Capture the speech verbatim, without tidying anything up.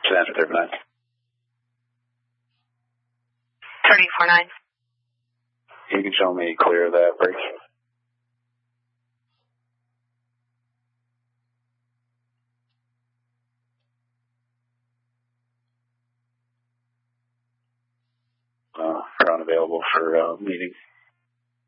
Center thirty-nine. thirty-four nine. You can show me clear of that break. Uh, are unavailable for uh, meeting.